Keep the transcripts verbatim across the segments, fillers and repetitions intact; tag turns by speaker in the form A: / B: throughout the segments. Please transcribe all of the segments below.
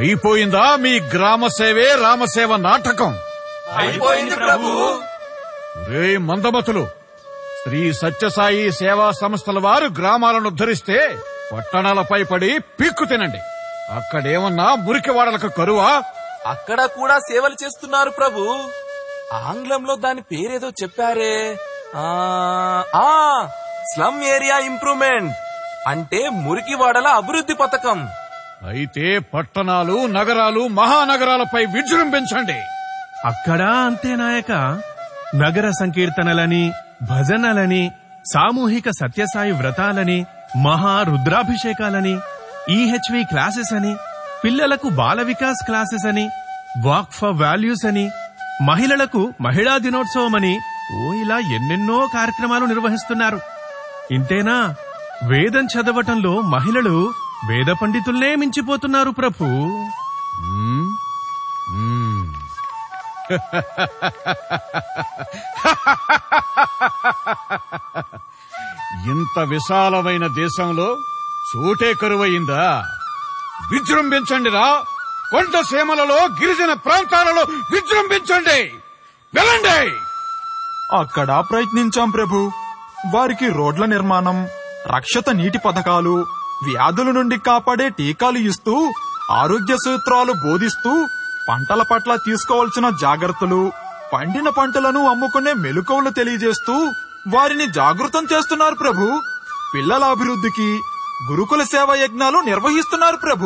A: అయిపోయిందా మీ గ్రామ సేవే రామసేవ నాటకం?
B: అయిపోయింది ప్రభు.
A: రే మందమతులు, శ్రీ సత్యసాయి సేవా సంస్థల వారు గ్రామాలను ఉద్ధరిస్తే పట్టణాలపై పడి పీక్కు తినండి. అక్కడేమన్నా మురికివాడలకు కరువా?
B: అక్కడ కూడా సేవలు చేస్తున్నారు ప్రభు. ఆంగ్లంలో దాని పేరేదో చెప్పారే, ఆ స్లమ్ ఏరియా ఇంప్రూవ్మెంట్ అంటే మురికివాడల అభివృద్ధి పథకం.
A: అయితే పట్టణాలు, నగరాలు, మహానగరాలపై విజృంభించండి.
C: అక్కడా అంతే నాయక. నగర సంకీర్తనలని, భజనలని, సామూహిక సత్యసాయి వ్రతాలని, మహా రుద్రాభిషేకాలని, ఈహెచ్వి క్లాసెస్ అని, పిల్లలకు బాల వికాస్ క్లాసెస్ అని, వాక్ ఫర్ వాల్యూస్ అని, మహిళలకు మహిళా దినోత్సవం అని, ఓ ఇలా ఎన్నెన్నో కార్యక్రమాలు నిర్వహిస్తున్నారు. ఇంతేనా, వేదం చదవటంలో మహిళలు వేద పండితుల్నే మించిపోతున్నారు ప్రభు.
A: ఇంత విశాలమైన దేశంలో చోటే కరువయిందా? విజృంభించండిరా. కొండ సీమలలో, గిరిజన ప్రాంతాలలో విజృంభించండి. వెళ్ళండి.
D: అక్కడ ప్రయత్నించాం ప్రభు. వారికి రోడ్ల నిర్మాణం, రక్షిత నీటి పథకాలు, వ్యాధుల నుండి కాపాడే టీకాలు ఇస్తూ, ఆరోగ్య సూత్రాలు బోధిస్తూ, పంటల పట్ల తీసుకోవాల్సిన జాగ్రత్తలు, పండిన పంటలను అమ్ముకునే మెలకువలు తెలియజేస్తూ వారిని జాగృతం చేస్తున్నారు ప్రభు. పిల్లల అభివృద్ధికి గురుకుల సేవా యజ్ఞాలు నిర్వహిస్తున్నారు ప్రభు.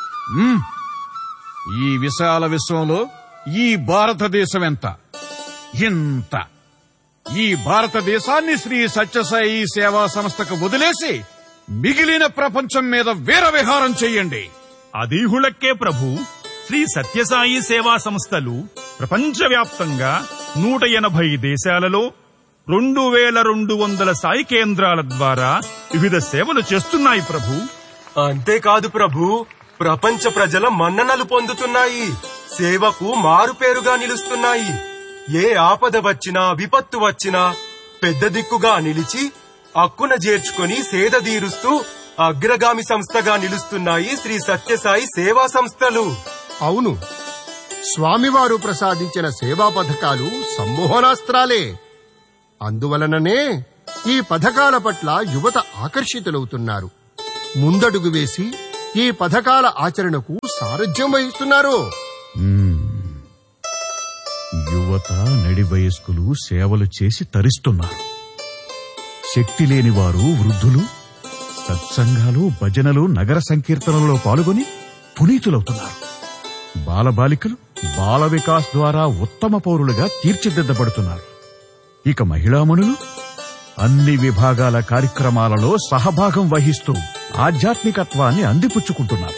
A: ఈ విశాల విశ్వంలో ఈ భారతదేశం ఎంత? ఇంత. ఈ భారతదేశాన్ని శ్రీ సత్యసాయి సేవా సంస్థకు వదిలేసి మిగిలిన ప్రపంచం మీద వీరవిహారం చెయ్యండి.
E: అదీహుళక్కే ప్రభు. శ్రీ సత్యసాయి సేవా సంస్థలు ప్రపంచవ్యాప్తంగా నూట ఎనభై దేశాలలో రెండు వేల రెండు వందల సాయి కేంద్రాల ద్వారా వివిధ సేవలు చేస్తున్నాయి ప్రభు.
F: అంతేకాదు ప్రభు, ప్రపంచ ప్రజల మన్ననలు పొందుతున్నాయి. సేవకు మారుపేరుగా నిలుస్తున్నాయి. ఏ ఆపద వచ్చినా, విపత్తు వచ్చినా పెద్ద దిక్కుగా నిలిచి అక్కున చేర్చుకుని సేద తీరుస్తూ అగ్రగామి సంస్థగా నిలుస్తున్నాయి శ్రీ సత్యసాయి సేవా సంస్థలు.
G: అవును, స్వామివారు ప్రసాదించిన సేవా పథకాలు సమ్మోహనాస్త్రాలే. అందువలననే ఈ పథకాల పట్ల యువత ఆకర్షితులవుతున్నారు. ముందడుగు వేసి ఈ పథకాల ఆచరణకు సారథ్యం వహిస్తున్నారు.
A: యువత, నడి వయస్కులు సేవలు చేసి తరిస్తున్నారు. శక్తి లేని వారు, వృద్ధులు సత్సంగాలు, భజనలు, నగర సంకీర్తనలలో పాల్గొని పునీతులవుతున్నారు. బాలబాలికలు బాల వికాస్ ద్వారా ఉత్తమ పౌరులుగా తీర్చిదిద్దబడుతున్నారు. ఇక మహిళామణులు అన్ని విభాగాల కార్యక్రమాలలో సహభాగం వహిస్తూ ఆధ్యాత్మికత్వాన్ని అందిపుచ్చుకుంటున్నారు.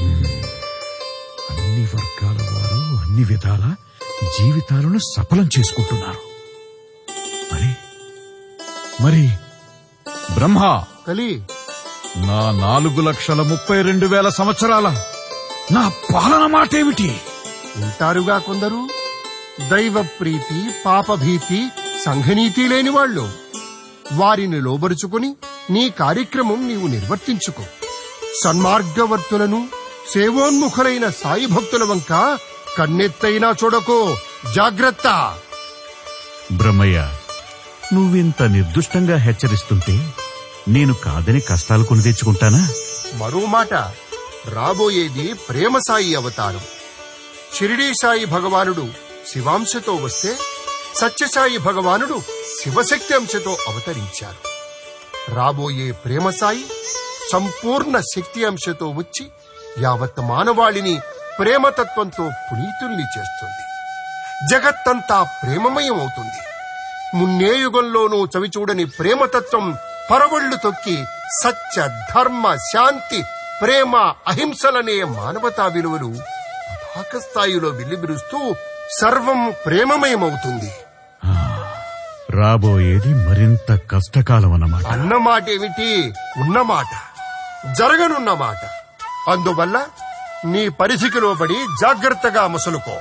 A: అన్ని వర్గాల వారు అన్ని విధాల జీవితాలను సఫలం చేసుకుంటున్నారు. మరి మరి బ్రహ్మ
G: కలి
A: నా నాలుగు లక్షల ముప్పై రెండు వేల సంవత్సరాల నా పాలన మాటేమిటి?
G: ఉంటారుగా కొందరు దైవ ప్రీతి, పాపభీతి, సంఘనీతి లేని వాళ్ళు. వారిని లోబరుచుకుని నీ కార్యక్రమం నీవు నిర్వర్తించుకో. సన్మార్గవర్తులను, సేవోన్ముఖులైన సాయి భక్తుల వంక కన్నెత్తైనా చూడకో. జాగ్రత్త.
A: బ్రహ్మయ్య, నువ్వింత నిర్దుష్టంగా హెచ్చరిస్తుంటే నేను కాదని కష్టాలు కొని తెచ్చుకుంటానా?
G: మరో మాట, రాబోయేది ప్రేమ సాయి అవతారం. షిరిడీ సాయి భగవానుడు శివాంశతో వస్తే సత్యసాయి భగవానుడు శివశక్తి అంశతో అవతరించారు. రాబోయే ప్రేమ సాయి సంపూర్ణ శక్తి అంశతో వచ్చి యావత్ మానవాళిని ప్రేమతత్వంతో పునీతుల్ని చేస్తుంది. జగత్తంతా ప్రేమమయం అవుతుంది. మున్నే యుగంలోనూ చవిచూడని ప్రేమతత్వం పరవళ్లు తొక్కి సత్య, ధర్మ, శాంతి, ప్రేమ, అహింసలనే మానవతా విలువలు పతాక స్థాయిలో విల్లిబిరుస్తూ సర్వం ప్రేమమయమవుతుంది.
A: రాబోయేది మరింత కష్టకాలం అన్నమాట.
G: అన్నమాటేమిటి? ఉన్నమాట, జరగనున్నమాట. అందువల్ల నీ పరిధికి లోబడి జాగ్రత్తగా మసులుకో.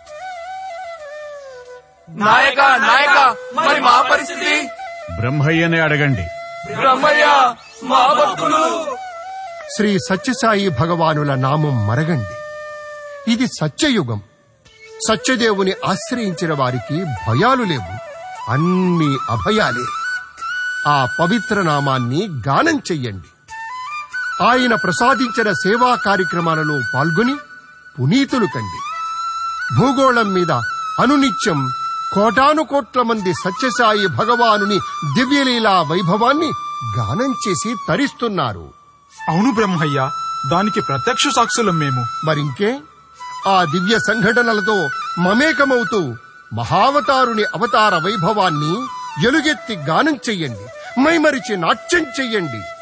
B: నాయక నాయక మరి మా పరిస్థితి?
A: బ్రహ్మయ్యనే అడగండి.
B: బ్రహ్మయ్య, మా భక్తులు.
G: శ్రీ సత్యసాయి భగవానుల నామం మరగండి. ఇది సత్యయుగం. సత్యదేవుని ఆశ్రయించిన వారికి భయాలు లేవు, అన్ని అభయాలే. ఆ పవిత్ర నామాన్ని గానం చెయ్యండి. ఆయన ప్రసాదించిన సేవా కార్యక్రమాలలో పాల్గొని పునీతులు కండి. భూగోళం మీద అనునిత్యం కోటాను కోట్ల మంది సత్యసాయి భగవానుని దివ్యలీలా వైభవాన్ని గానం చేసి తరిస్తున్నారు.
D: అవును బ్రహ్మయ్య, దానికి ప్రత్యక్ష సాక్షులం మేము.
G: మరింకే ఆ దివ్య సంఘటనలతో మమేకమవుతూ మహావతారుని అవతార వైభవాన్ని ఎలుగెత్తి గానం చెయ్యండి, మైమరిచి నాట్యం చెయ్యండి.